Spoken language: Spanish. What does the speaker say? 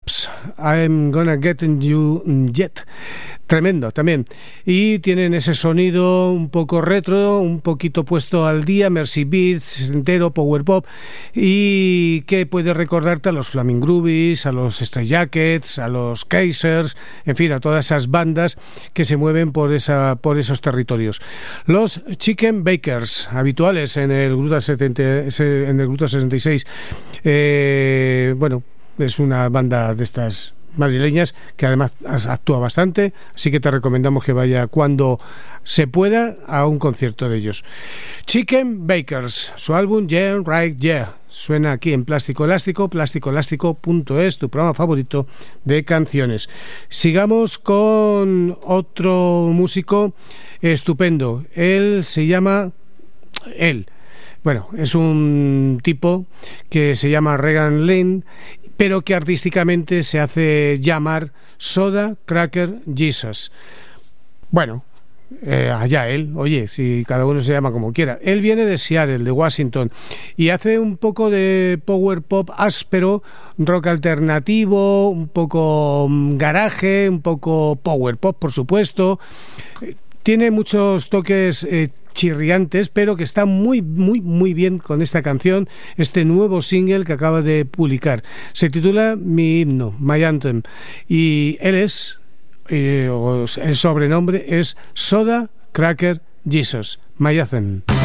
Pops, I'm Gonna Get You Yet. Tremendo también. Y tienen ese sonido un poco retro, un poquito puesto al día, Mercy Beats, entero, power pop, y que puede recordarte a los Flaming Groovies, a los Stray Jackets, a los Kaisers, en fin, a todas esas bandas que se mueven por esos territorios. Los Chicken Bakers, habituales en el Gruta 66. Bueno, es una banda de estas madrileñas que además actúa bastante, así que te recomendamos que vaya cuando se pueda a un concierto de ellos. Chicken Bakers, su álbum Yeah Right Yeah, suena aquí en Plástico Elástico, plasticoelástico.es, tu programa favorito de canciones. Sigamos con otro músico estupendo. Bueno, es un tipo que se llama Regan Lane, pero que artísticamente se hace llamar Soda Cracker Jesus. Bueno, allá él, oye, si cada uno se llama como quiera. Él viene de Seattle, de Washington, y hace un poco de power pop áspero, rock alternativo, un poco garaje, un poco power pop, por supuesto. Tiene muchos toques chirriantes, pero que está muy, muy, muy bien con esta canción, este nuevo single que acaba de publicar. Se titula Mi Himno, My Anthem, y él es, el sobrenombre es Soda Cracker Jesus, My Anthem.